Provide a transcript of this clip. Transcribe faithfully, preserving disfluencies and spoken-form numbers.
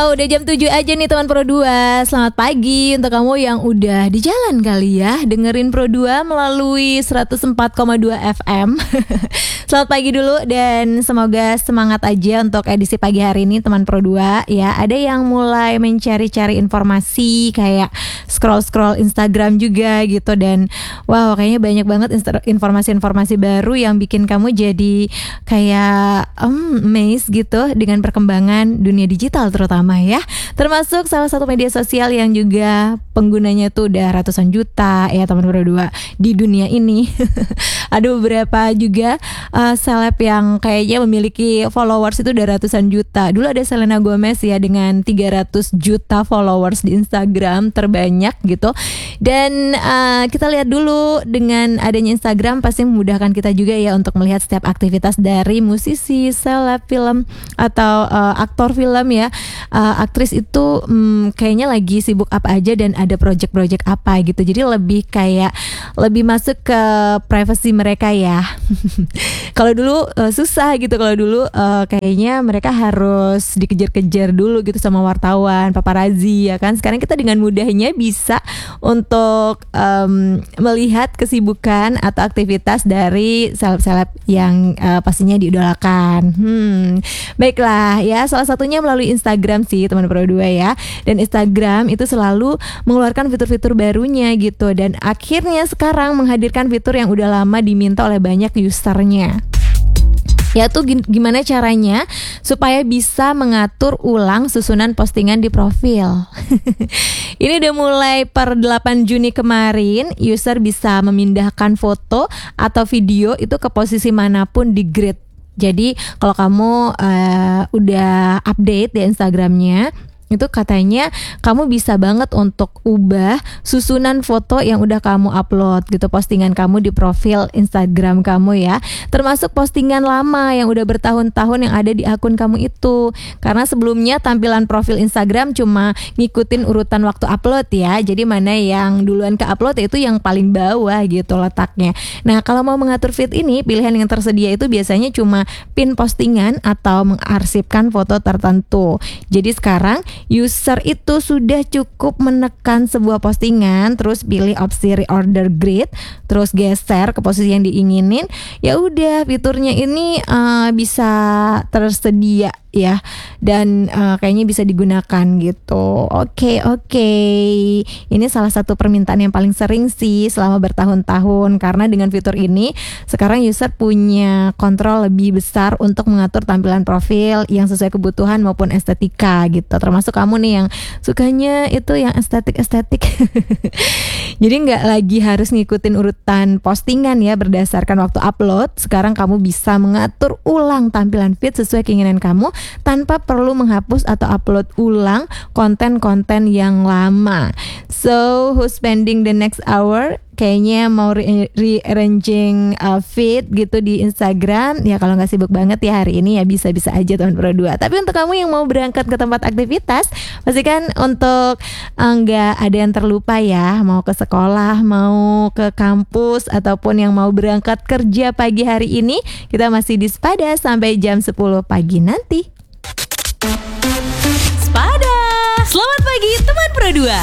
Wow, udah jam tujuh aja nih teman Pro dua. Selamat pagi untuk kamu yang udah di jalan kali ya, dengerin Pro dua melalui seratus empat koma dua F M. Selamat pagi dulu dan semoga semangat aja untuk edisi pagi hari ini teman Pro dua ya. Ada yang mulai mencari-cari informasi kayak scroll-scroll Instagram juga gitu, dan wow, kayaknya banyak banget informasi-informasi baru yang bikin kamu jadi kayak um, amazed gitu dengan perkembangan dunia digital terutama ya. Termasuk salah satu media sosial yang juga penggunanya tuh udah ratusan juta ya teman Pro dua di dunia ini. Ada beberapa juga uh, seleb yang kayaknya memiliki followers itu udah ratusan juta. Dulu ada Selena Gomez ya dengan tiga ratus juta followers di Instagram, terbanyak gitu. Dan uh, kita lihat dulu, dengan adanya Instagram pasti memudahkan kita juga ya untuk melihat setiap aktivitas dari musisi, seleb, film atau uh, aktor film ya. Uh, aktris itu um, kayaknya lagi sibuk apa aja dan ada project-project apa gitu. Jadi lebih kayak lebih masuk ke privacy mereka ya. Kalau dulu uh, susah gitu. Kalau dulu uh, kayaknya mereka harus dikejar-kejar dulu gitu sama wartawan, paparazzi ya kan. Sekarang kita dengan mudahnya bisa untuk um, melihat kesibukan atau aktivitas dari seleb-seleb yang uh, pastinya diidolakan. Hmm, baiklah ya, salah satunya melalui Instagram sih teman Pro dua ya. Dan Instagram itu selalu mengeluarkan fitur-fitur barunya gitu, dan akhirnya sekarang menghadirkan fitur yang udah lama diminta oleh banyak usernya, yaitu gimana caranya supaya bisa mengatur ulang susunan postingan di profil. Ini udah mulai per delapan Juni kemarin, user bisa memindahkan foto atau video itu ke posisi manapun di grid. Jadi kalau kamu uh, udah update di Instagramnya, itu katanya kamu bisa banget untuk ubah susunan foto yang udah kamu upload gitu, postingan kamu di profil Instagram kamu ya, termasuk postingan lama yang udah bertahun-tahun yang ada di akun kamu itu. Karena sebelumnya tampilan profil Instagram cuma ngikutin urutan waktu upload ya, jadi mana yang duluan ke upload itu yang paling bawah gitu letaknya. Nah, kalau mau mengatur feed ini, pilihan yang tersedia itu biasanya cuma pin postingan atau mengarsipkan foto tertentu. Jadi sekarang user itu sudah cukup menekan sebuah postingan, terus pilih opsi reorder grid, terus geser ke posisi yang diinginin. Ya udah, fiturnya ini uh, bisa tersedia ya, dan uh, kayaknya bisa digunakan gitu. Oke, oke. Ini salah satu permintaan yang paling sering sih selama bertahun-tahun, karena dengan fitur ini sekarang user punya kontrol lebih besar untuk mengatur tampilan profil yang sesuai kebutuhan maupun estetika gitu. Termasuk kamu nih yang sukanya itu yang estetik-estetik. Jadi nggak lagi harus ngikutin urutan postingan ya berdasarkan waktu upload. Sekarang kamu bisa mengatur ulang tampilan feed sesuai keinginan kamu tanpa perlu menghapus atau upload ulang konten-konten yang lama. So, who's spending the next hour kayaknya mau re- rearranging uh, feed gitu di Instagram ya, kalau nggak sibuk banget ya hari ini ya bisa-bisa aja teman Pro dua. Tapi untuk kamu yang mau berangkat ke tempat aktivitas, pastikan untuk uh, nggak ada yang terlupa ya, mau ke sekolah, mau ke kampus, ataupun yang mau berangkat kerja pagi hari ini, kita masih di Spada sampai jam sepuluh pagi nanti. Spada, selamat pagi teman Pro dua.